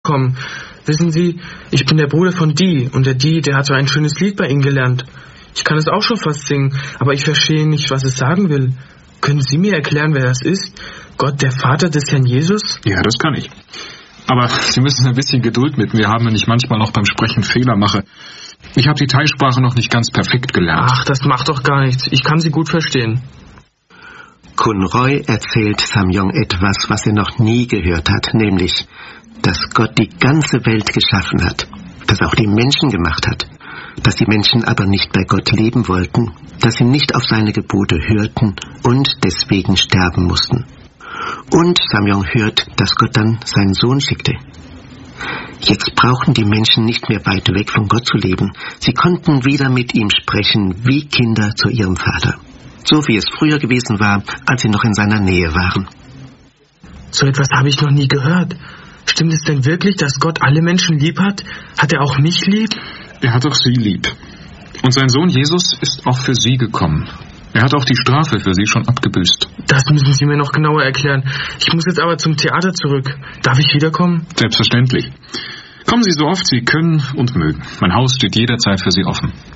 kommen. Wissen Sie, ich bin der Bruder von Dee und der Dee, der hat so ein schönes Lied bei Ihnen gelernt. Ich kann es auch schon fast singen, aber ich verstehe nicht, was es sagen will. Können Sie mir erklären, wer das ist? Gott, der Vater des Herrn Jesus? Ja, das kann ich. Aber Sie müssen ein bisschen Geduld mit mir haben, wenn ich manchmal noch beim Sprechen Fehler mache. Ich habe die Thai-Sprache noch nicht ganz perfekt gelernt. Ach, das macht doch gar nichts. Ich kann sie gut verstehen. Kun Roy erzählt Samyong etwas, was er noch nie gehört hat, nämlich, dass Gott die ganze Welt geschaffen hat, dass er auch die Menschen gemacht hat, dass die Menschen aber nicht bei Gott leben wollten, dass sie nicht auf seine Gebote hörten und deswegen sterben mussten. Und Samyong hört, dass Gott dann seinen Sohn schickte. Jetzt brauchten die Menschen nicht mehr weit weg von Gott zu leben. Sie konnten wieder mit ihm sprechen, wie Kinder zu ihrem Vater. So wie es früher gewesen war, als sie noch in seiner Nähe waren. So etwas habe ich noch nie gehört. Stimmt es denn wirklich, dass Gott alle Menschen lieb hat? Hat er auch mich lieb? Er hat auch Sie lieb. Und sein Sohn Jesus ist auch für Sie gekommen. Er hat auch die Strafe für Sie schon abgebüßt. Das müssen Sie mir noch genauer erklären. Ich muss jetzt aber zum Theater zurück. Darf ich wiederkommen? Selbstverständlich. Kommen Sie so oft Sie können und mögen. Mein Haus steht jederzeit für Sie offen.